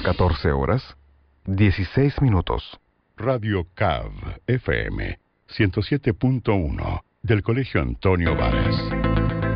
14 horas, 16 minutos. Radio CAV FM 107.1 del Colegio Antonio Varas.